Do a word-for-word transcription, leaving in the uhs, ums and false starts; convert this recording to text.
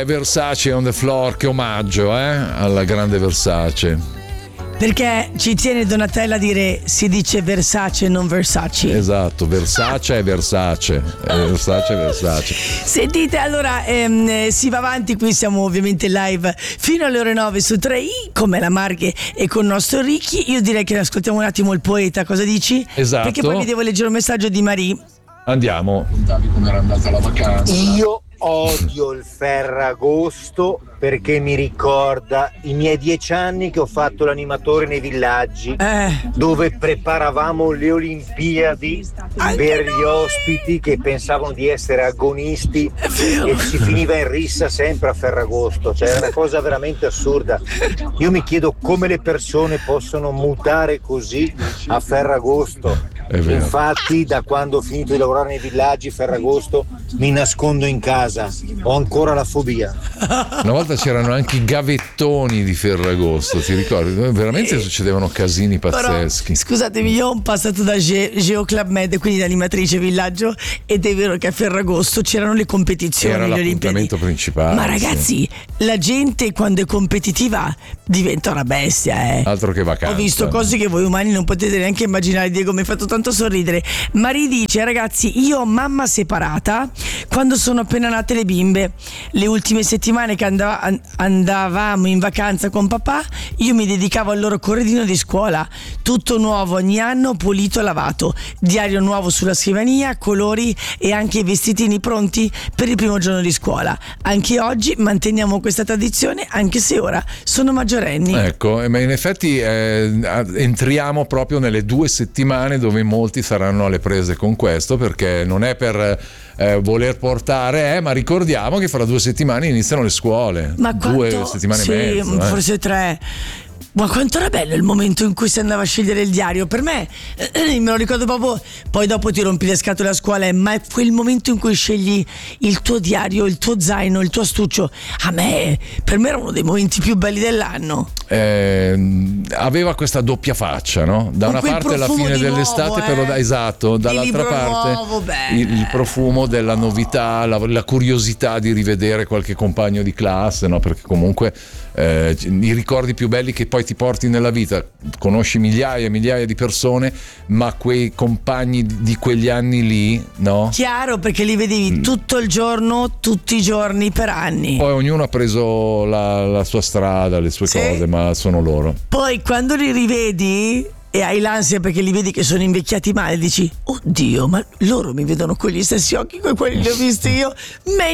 è Versace on the floor, che omaggio eh, alla grande Versace. Perché ci tiene Donatella a dire si dice Versace non Versace. Esatto, Versace è Versace, è Versace è Versace. Sentite, allora ehm, si va avanti, qui siamo ovviamente live fino alle ore nove su tre i, come la Marghe e con il nostro Ricky. Io direi che ascoltiamo un attimo il poeta, cosa dici? Esatto. Perché poi mi devo leggere un messaggio di Marie. Andiamo. Come era andata la vacanza? Io odio il Ferragosto perché mi ricorda i miei dieci anni che ho fatto l'animatore nei villaggi, eh. dove preparavamo le Olimpiadi Anche per gli noi. ospiti che pensavano di essere agonisti e si finiva in rissa sempre a Ferragosto, cioè è una cosa veramente assurda. Io mi chiedo come le persone possono mutare così a Ferragosto. Infatti da quando ho finito di lavorare nei villaggi Ferragosto mi nascondo in casa, ho ancora la fobia. Una volta c'erano anche i gavettoni di Ferragosto, ti ricordi? Veramente succedevano casini pazzeschi. Però, scusatemi, io ho passato da Ge- Geo Club Med, quindi da animatrice villaggio, ed è vero che a Ferragosto c'erano le competizioni, era le Olimpiadi. l'appuntamento principale. Ma ragazzi, sì, la gente quando è competitiva diventa una bestia, eh. Altro che vacanza. Ho visto cose che voi umani non potete neanche immaginare. Diego, mi hai fatto tanto sorridere. Maria dice: ragazzi, io ho mamma separata quando sono appena nate le bimbe. Le ultime settimane che andava, andavamo in vacanza con papà, io mi dedicavo al loro corredino di scuola, tutto nuovo ogni anno, pulito e lavato, diario nuovo sulla scrivania, colori e anche i vestitini pronti per il primo giorno di scuola. Anche oggi manteniamo questa tradizione, anche se ora sono maggiorenni. Ecco, ma in effetti eh, entriamo proprio nelle due settimane dove molti saranno alle prese con questo, perché non è per eh, voler portare, eh, ma ricordiamo che fra due settimane iniziano le scuole. Ma quanto, due settimane sì, e mezzo, eh. forse tre. Ma quanto era bello il momento in cui si andava a scegliere il diario. Per me, eh, me lo ricordo proprio. Poi dopo ti rompi le scatole a scuola, eh, ma è quel momento in cui scegli il tuo diario, il tuo zaino, il tuo astuccio. A me, per me era uno dei momenti più belli dell'anno. Eh, aveva questa doppia faccia, no? Da Con una quel parte alla profumo fine di dell'estate, nuovo, però, eh? esatto, dall'altra libro parte nuovo, beh. il, il profumo della novità, la, la curiosità di rivedere qualche compagno di classe, no? Perché comunque eh, i ricordi più belli che poi ti porti nella vita, conosci migliaia e migliaia di persone, ma quei compagni di quegli anni lì, no? Chiaro, perché li vedevi tutto il giorno, tutti i giorni, per anni. Poi ognuno ha preso la, la sua strada, le sue Sì. cose, ma sono loro. Poi quando li rivedi e hai l'ansia perché li vedi che sono invecchiati male, dici: oddio, ma loro mi vedono con gli stessi occhi con quelli li ho visti io. Meglio